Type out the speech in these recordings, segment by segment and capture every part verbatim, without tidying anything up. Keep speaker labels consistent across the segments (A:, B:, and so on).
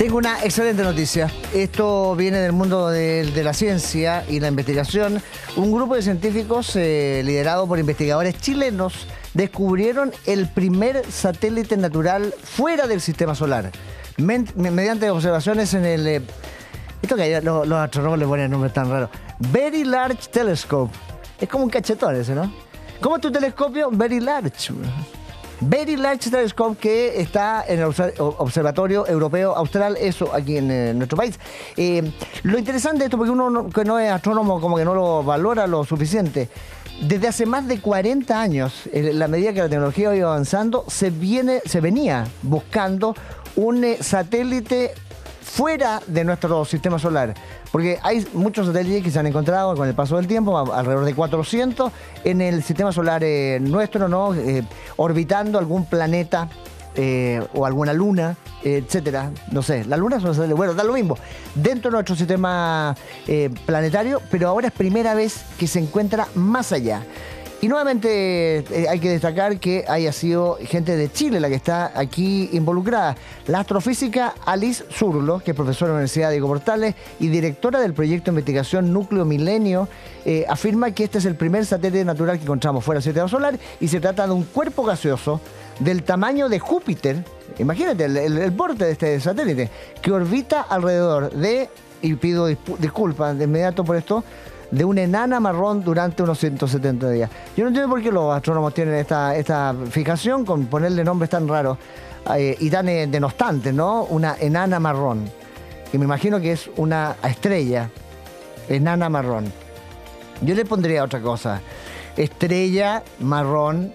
A: Tengo una excelente noticia. Esto viene del mundo de, de la ciencia y la investigación. Un grupo de científicos eh, liderado por investigadores chilenos descubrieron el primer satélite natural fuera del sistema solar. Men, mediante observaciones en el... Eh, esto que hay, los, los astrónomos le ponen nombres tan raros. Very Large Telescope. Es como un cachetón ese, ¿no? ¿Cómo es tu telescopio? Very Large. Very Large Telescope, que está en el Observatorio Europeo Austral, eso aquí en, en nuestro país. Eh, lo interesante de esto, porque uno no, que no es astrónomo como que no lo valora lo suficiente, desde hace más de cuarenta años, en la medida que la tecnología iba avanzando, se, viene, se venía buscando un eh, satélite fuera de nuestro sistema solar, porque hay muchos satélites que se han encontrado con el paso del tiempo, alrededor de cuatrocientos en el sistema solar eh, nuestro, ¿no? Eh, orbitando algún planeta eh, o alguna luna, eh, etcétera. No sé, la luna es un satélite, bueno, da lo mismo, dentro de nuestro sistema eh, planetario, pero ahora es primera vez que se encuentra más allá. Y nuevamente eh, hay que destacar que haya sido gente de Chile la que está aquí involucrada. La astrofísica Alice Zurlo, que es profesora de la Universidad Diego Portales y directora del proyecto de investigación Núcleo Milenio, eh, afirma que este es el primer satélite natural que encontramos fuera del sistema solar y se trata de un cuerpo gaseoso del tamaño de Júpiter. Imagínate el, el, el porte de este satélite, que orbita alrededor de, y pido dispu- disculpas de inmediato por esto, de una enana marrón durante unos ciento setenta días. Yo no entiendo por qué los astrónomos tienen esta, esta fijación con ponerle nombres tan raros eh, y tan eh, denostantes, ¿no? Una enana marrón, que me imagino que es una estrella, enana marrón. Yo le pondría otra cosa, estrella marrón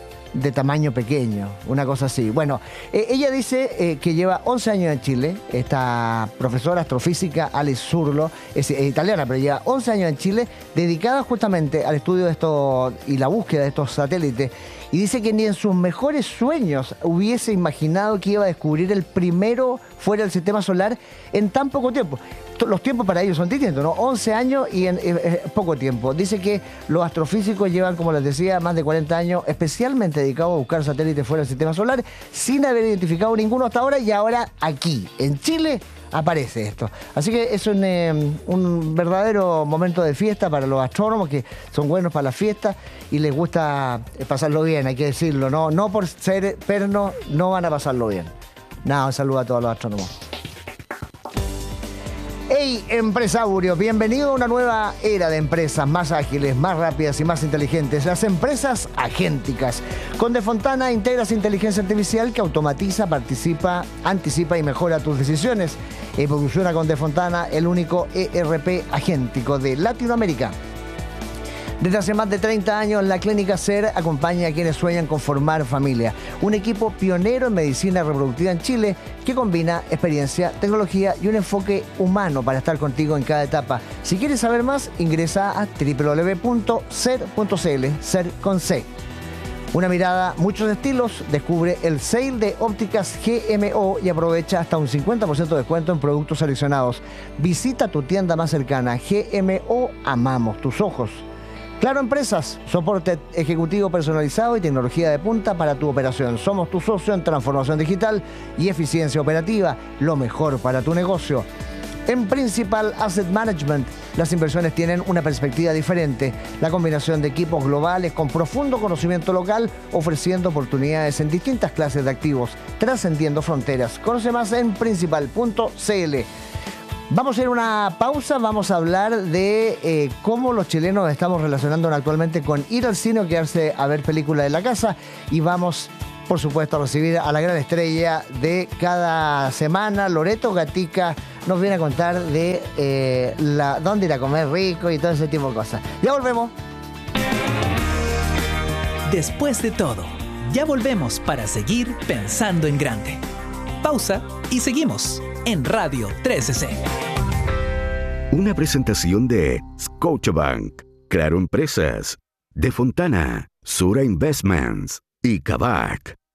A: de tamaño pequeño, una cosa así. Bueno, eh, ella dice eh, que lleva once años en Chile, esta profesora astrofísica Alice Zurlo, es, es italiana, pero lleva once años en Chile, dedicada justamente al estudio de estos y la búsqueda de estos satélites, y dice que ni en sus mejores sueños hubiese imaginado que iba a descubrir el primero fuera del sistema solar en tan poco tiempo. Los tiempos para ellos son distintos, ¿no? once años y en, en, en poco tiempo. Dice que los astrofísicos llevan, como les decía, más de cuarenta años especialmente dedicados a buscar satélites fuera del sistema solar sin haber identificado ninguno hasta ahora, y ahora aquí, en Chile, aparece esto. Así que es un, eh, un verdadero momento de fiesta para los astrónomos, que son buenos para la fiesta y les gusta pasarlo bien, hay que decirlo, ¿no? No por ser pernos no van a pasarlo bien. Nada, un saludo a todos los astrónomos. Hey, empresario, bienvenido a una nueva era de empresas más ágiles, más rápidas y más inteligentes. Las empresas agénticas. Con Defontana integras inteligencia artificial que automatiza, participa, anticipa y mejora tus decisiones. Evoluciona con Defontana, el único E R P agéntico de Latinoamérica. Desde hace más de treinta años, la Clínica SER acompaña a quienes sueñan con formar familia. Un equipo pionero en medicina reproductiva en Chile que combina experiencia, tecnología y un enfoque humano para estar contigo en cada etapa. Si quieres saber más, ingresa a doble u doble u doble u punto ser punto c l, SER con C. Una mirada, muchos estilos, descubre el sale de ópticas G M O y aprovecha hasta un cincuenta por ciento de descuento en productos seleccionados. Visita tu tienda más cercana. G M O, amamos tus ojos. Claro Empresas, soporte ejecutivo personalizado y tecnología de punta para tu operación. Somos tu socio en transformación digital y eficiencia operativa, lo mejor para tu negocio. En Principal Asset Management, las inversiones tienen una perspectiva diferente. La combinación de equipos globales con profundo conocimiento local, ofreciendo oportunidades en distintas clases de activos, trascendiendo fronteras. Conoce más en principal punto c l. Vamos a ir a una pausa, vamos a hablar de eh, cómo los chilenos estamos relacionándonos actualmente con ir al cine o quedarse a ver películas en la casa, y vamos, por supuesto, a recibir a la gran estrella de cada semana, Loreto Gatica, nos viene a contar de eh, la, dónde ir a comer rico y todo ese tipo de cosas. Ya volvemos.
B: Después de todo, ya volvemos para seguir pensando en grande. Pausa y seguimos en Radio trece C.
C: Una presentación de Scotiabank, Claro Empresas, Defontana, Sura Investments y Kavak.